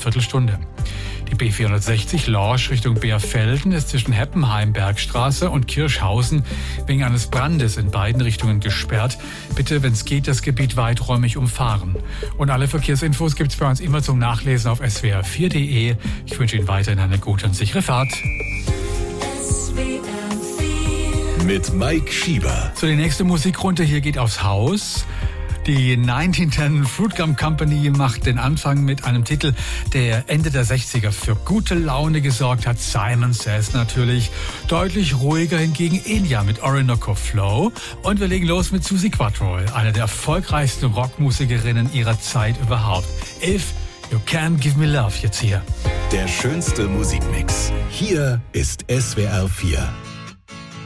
Viertelstunde. Die B460 Lorsch Richtung Beerfelden ist zwischen Heppenheim-Bergstraße und Kirschhausen wegen eines Brandes in beiden Richtungen gesperrt. Bitte, wenn es geht, das Gebiet weiträumig umfahren. Und alle Verkehrsinfos gibt es bei uns immer zum Nachlesen auf swr4.de. Ich wünsche Ihnen weiterhin eine gute und sichere Fahrt. Mit Mike Schieber. So, die nächste Musikrunde hier geht aufs Haus. Die 1910 Fruit Gum Company macht den Anfang mit einem Titel, der Ende der 60er für gute Laune gesorgt hat. Simon Says natürlich. Deutlich ruhiger hingegen Enya mit Orinoco Flow. Und wir legen los mit Suzi Quatro, einer der erfolgreichsten Rockmusikerinnen ihrer Zeit überhaupt. If You Can't Give Me Love jetzt hier. Der schönste Musikmix. Hier ist SWR 4.